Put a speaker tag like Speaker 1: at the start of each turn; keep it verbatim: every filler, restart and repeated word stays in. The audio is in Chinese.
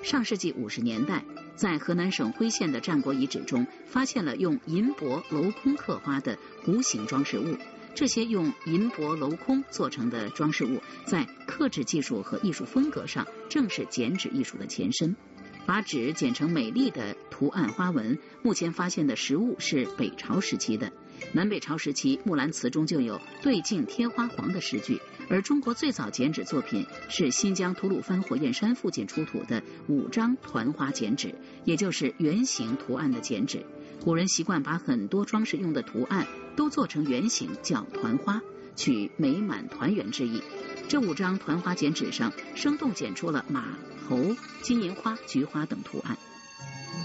Speaker 1: 上世纪五十年代，在河南省辉县的战国遗址中，发现了用银箔镂空刻花的弧形装饰物。这些用银箔镂空做成的装饰物，在刻制技术和艺术风格上，正是剪纸艺术的前身。把纸剪成美丽的图案花纹，目前发现的实物是北朝时期的。南北朝时期，木兰辞中就有对镜贴花黄的诗句，而中国最早剪纸作品是新疆吐鲁番火焰山附近出土的五张团花剪纸，也就是圆形图案的剪纸。古人习惯把很多装饰用的图案都做成圆形，叫团花，取美满团圆之意。这五张团花剪纸上生动剪出了马、猴、金银花、菊花等图案。